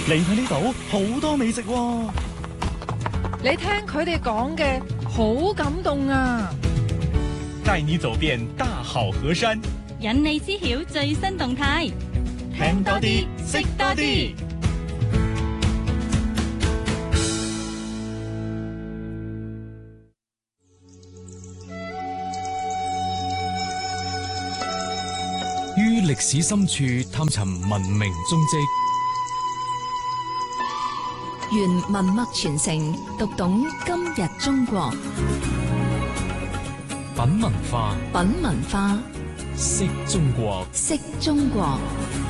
嚟睇呢度好多美食喎。 你聽佢哋講嘅好感動啊！ 帶你走遍大好河山， 引你知曉最新動態， 聽多啲，識多啲。 於歷史深處探尋文明蹤跡， 原文脈傳承，讀懂今日中國。 品文化， 品文化， 識中國， 識中國。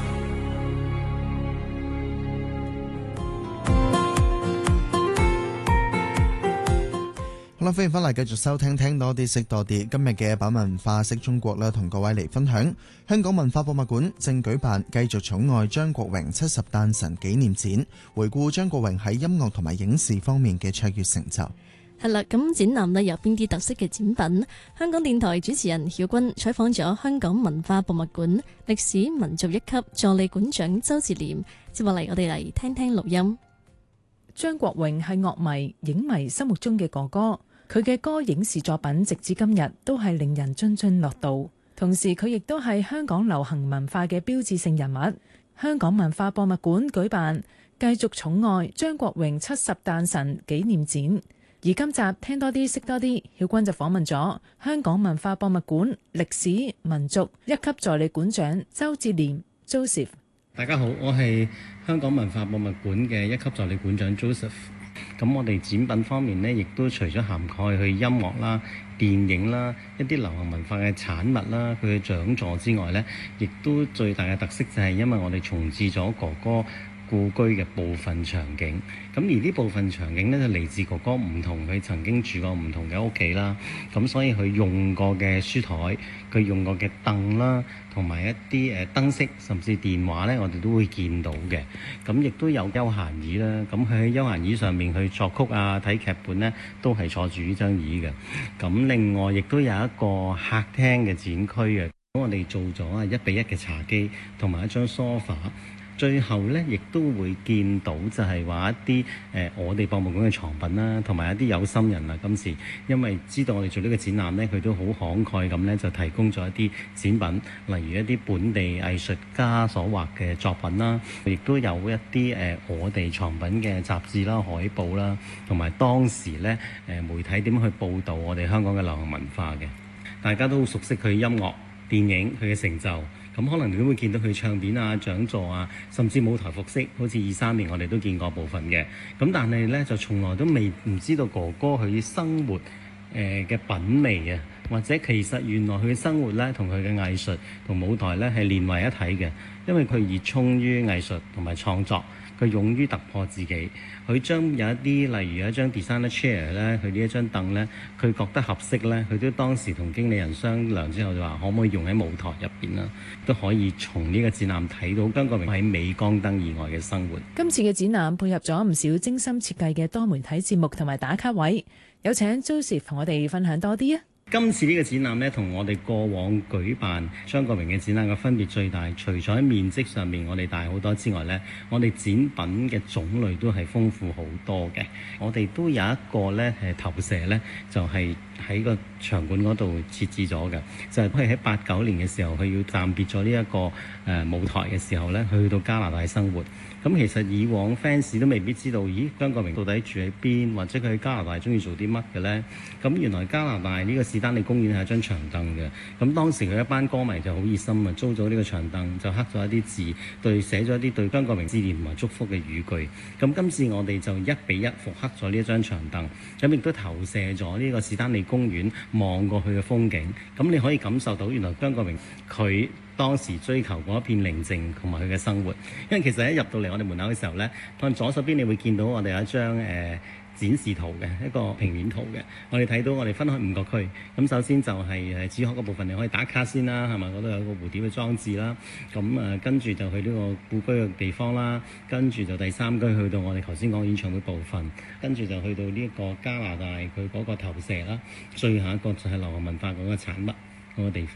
好啦，歡迎翻嚟繼續收聽，聽多啲，識多啲。今日嘅品文化識中國咧，同各位嚟分享香港文化博物館正舉辦繼續寵愛張國榮70誕辰紀念展，回顧張國榮喺音樂同埋影視方面嘅卓越成就。 係啦，咁展覽呢有邊啲特色嘅展品？香港電台主持人曉君採訪咗香港文化博物館歷史民族一級助理館長周志廉，接落嚟我哋嚟聽聽錄音。 張國榮係樂迷、影迷心目中嘅哥哥。佢嘅歌、影視作品直至今日都係令人津津樂道，同時佢亦都係香港流行文化嘅標誌性人物。香港文化博物館舉辦繼續寵愛張國榮70誕辰紀念展，而今集聽多啲識多啲，曉君就訪問咗香港文化博物館歷史民族一級助理館長周志廉 Joseph。 大家好，我係香港文化博物館嘅一級助理館長 Joseph。咁我哋展品方面呢，亦都除咗涵蓋去音樂啦、電影啦、一啲流行文化嘅產物啦、佢嘅獎座之外呢，亦都最大嘅特色就係因為我哋重置咗哥哥故居嘅部分場景，咁而呢部分場景呢，就嚟自哥哥唔同佢曾經住過唔同嘅屋企啦，咁所以佢用過嘅書台，佢用過嘅凳啦，同埋一啲燈飾，甚至電話呢，我哋都會見到嘅。咁亦都有休閒椅啦，咁佢喺休閒椅上面去作曲啊、睇劇本呢，都係坐住呢張椅嘅。咁另外亦都有一個客廳嘅展區嘅，咁我哋做咗1:1嘅茶几同埋一張梳化。最後呢，亦都會見到就係話一啲我哋博物館嘅藏品啦，同埋一啲有心人啊。今次因為知道我哋做呢個展覽呢，佢都好慷慨咁呢，就提供咗一啲展品，例如一啲本地藝術家所畫嘅作品啦，亦都有一啲我哋藏品嘅雜誌啦、海報啦，同埋當時呢媒體點去報導我哋香港嘅流行文化嘅。大家都好熟悉佢音樂、電影佢嘅成就。咁可能你都會見到佢唱片啊、獎座啊，甚至舞台服飾，好似23年我哋都見過部分嘅。咁但係呢，就從來都唔知道哥哥佢生活嘅品味啊，或者其實原來佢嘅生活呢，同佢嘅藝術同舞台呢係連為一體嘅。因為佢熱衷於藝術同埋創作，佢勇於突破自己。佢將有一啲例如有一張 designer chair 咧，佢呢一張凳呢，佢覺得合適呢，佢都當時同經理人商量之後就話可唔可以用喺舞台入邊啦，都可以從呢個展覽睇到張國榮喺鎂光燈以外嘅生活。 今次嘅展覽配合咗唔少精心設計嘅多媒體節目同埋打卡位，有請 Joseph 同我哋分享多啲啊！ 今次呢個展覽呢，同我哋過往舉辦張國榮嘅展覽嘅分別最大，除咗喺面積上面我哋大好多之外呢，我哋展品嘅種類都係豐富好多嘅。我哋都有一個呢投射呢，就係喺個場館嗰度設置咗嘅，就係佢喺89年嘅時候，佢要暫別咗呢一個舞台嘅時候呢，去到加拿大生活。咁其實以往 fans 都未必知道，咦，張國榮到底住喺邊，或者佢喺加拿大中意做啲乜嘅呢？咁原來加拿大呢個史丹利公園係一張長凳嘅。咁當時佢一班歌迷就好熱心啊，租咗呢個長凳，就刻咗一啲字，寫咗一啲對張國榮致念同埋祝福嘅語句。咁今次我哋就1:1復刻咗呢一張長凳，咁亦都投射咗呢個史丹利公園望過去嘅風景。咁你可以感受到原來張國榮佢當時追求嗰一片寧靜同埋佢嘅生活。因為其實一入到嚟我哋門口嘅時候呢，向左手邊你會見到我哋有一張展示圖嘅一個平面圖嘅。我哋睇到我哋分開5個區。咁首先就係主學嗰部分你可以打卡先啦，係咪？嗰度有個蝴蝶嘅裝置啦。咁跟住就去呢個故居嘅地方啦。跟住就第3區去到我哋頭先講演唱會部分。跟住就去到呢一個加拿大佢嗰個投射啦。最後一個就係流行文化嗰個產物嗰個地方。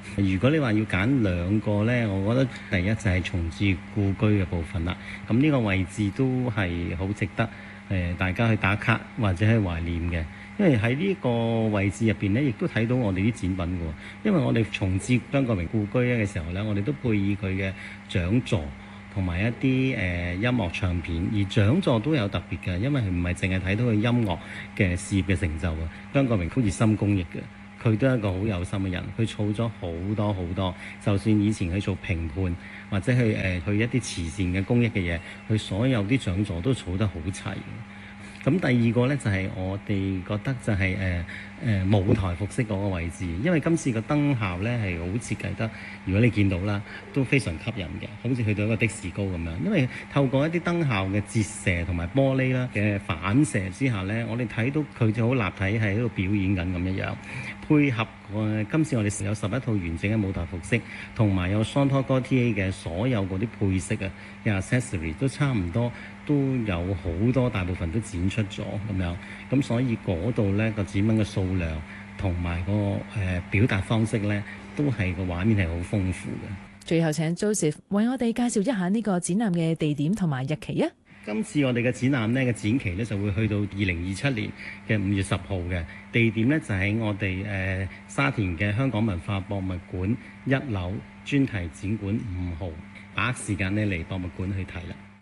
如果你話要揀兩個呢，我覺得第一就係重置故居嘅部分啦。咁呢個位置都係好值得大家去打卡或者去懷念嘅，因為喺呢個位置入邊呢，亦都睇到我哋啲展品嘅。因為我哋重置張國榮故居嘅時候呢，我哋都配以佢嘅獎座同埋一啲音樂唱片，而獎座都有特別嘅，因為佢唔係淨係睇到佢音樂嘅事業嘅成就啊。張國榮好熱心公益嘅。佢都係一個好有心嘅人，佢儲咗好多好多，就算以前去做評判或者去一啲慈善嘅公益嘅嘢，佢所有啲獎座都儲得好齊。咁第二個呢，就係我哋覺得就係舞台服飾嗰個位置，因為今次個燈效呢係好設計得，如果你見到啦，都非常吸引嘅，好似去到一個的士高咁樣。因為透過一啲燈效嘅折射同埋玻璃啦嘅反射之下呢，我哋睇到佢就好立體係喺度表演緊咁樣。配合今次我哋有11套完整嘅舞台服飾，同埋有 Chantal Gaultier 嘅所有嗰啲配飾啊嘅 accessory 都差唔多，都有好多大部分都展出咗咁樣。咁所以嗰度呢個展品嘅數量同埋個表達方式呢，都係個畫面係好豐富嘅。 最後請 Joseph 為我哋介紹一下呢個展覽嘅地點同埋日期啊！ 今次我哋嘅展覽呢嘅展期呢，就會去到2027年嘅5月10號嘅，地點呢，就喺我哋沙田嘅香港文化博物館1樓專題展館5號，把握時間呢嚟博物館去睇啦。